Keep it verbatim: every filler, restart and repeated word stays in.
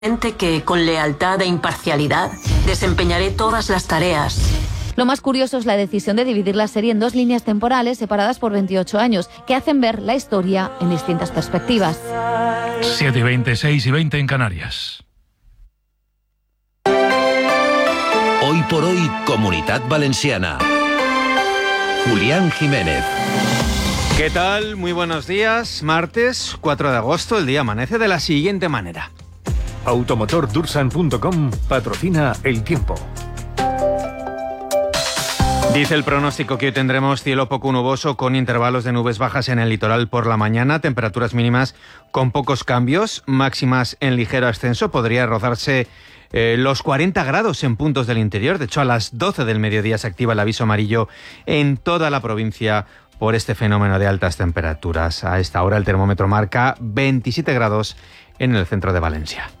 que con lealtad e imparcialidad desempeñaré todas las tareas. Lo más curioso es la decisión de dividir la serie en dos líneas temporales separadas por veintiocho años, que hacen ver la historia en distintas perspectivas. siete y veinte, seis y veinte en Canarias. Hoy por hoy, Comunitat Valenciana. Julián Jiménez. ¿Qué tal? Muy buenos días. Martes cuatro de agosto, el día amanece de la siguiente manera. Automotor Dursan punto com patrocina el tiempo. Dice el pronóstico que hoy tendremos cielo poco nuboso con intervalos de nubes bajas en el litoral por la mañana, temperaturas mínimas con pocos cambios, máximas en ligero ascenso, podría rozarse eh, los cuarenta grados en puntos del interior. De hecho, a las doce del mediodía se activa el aviso amarillo en toda la provincia por este fenómeno de altas temperaturas. A esta hora el termómetro marca veintisiete grados en el centro de Valencia.